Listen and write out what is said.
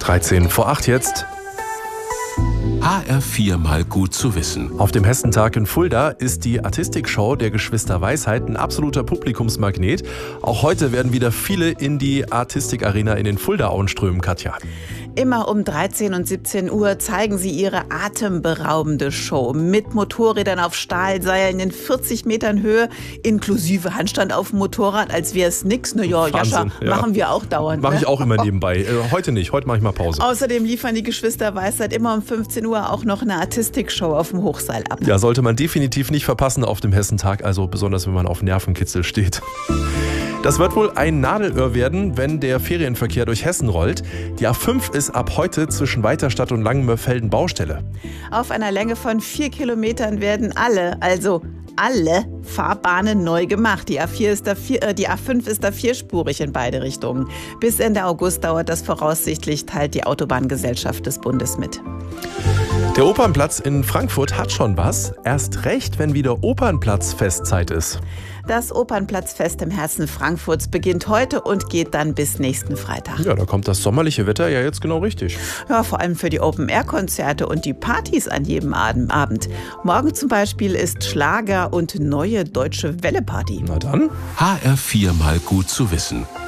13 vor 8 jetzt. HR4 mal gut zu wissen. Auf dem Hessentag in Fulda ist die Artistikshow der Geschwister Weisheit ein absoluter Publikumsmagnet. Auch heute werden wieder viele in die Artistik-Arena in den Fuldaauen strömen, Katja. Immer um 13 und 17 Uhr zeigen sie ihre atemberaubende Show mit Motorrädern auf Stahlseilen in 40 Metern Höhe, inklusive Handstand auf dem Motorrad, als wäre es nix. Naja, Jascha, machen wir auch dauernd. Mache ich auch immer nebenbei. Heute nicht, heute mache ich mal Pause. Außerdem liefern die Geschwister Weisheit immer um 15 Uhr auch noch eine Artistikshow auf dem Hochseil ab. Ja, sollte man definitiv nicht verpassen auf dem Hessentag, also besonders wenn man auf Nervenkitzel steht. Das wird wohl ein Nadelöhr werden, wenn der Ferienverkehr durch Hessen rollt. Die A5 ist ab heute zwischen Weiterstadt und Langenmörfelden Baustelle. Auf einer Länge von 4 Kilometern werden alle Fahrbahnen neu gemacht. Die A5 ist da vierspurig in beide Richtungen. Bis Ende August dauert das voraussichtlich, teilt die Autobahngesellschaft des Bundes mit. Der Opernplatz in Frankfurt hat schon was. Erst recht, wenn wieder Opernplatzfestzeit ist. Das Opernplatzfest im Herzen Frankfurts beginnt heute und geht dann bis nächsten Freitag. Ja, da kommt das sommerliche Wetter ja jetzt genau richtig. Ja, vor allem für die Open-Air-Konzerte und die Partys an jedem Abend. Morgen zum Beispiel ist Schlager- und neue Deutsche Welle-Party. Na dann. HR4 mal gut zu wissen.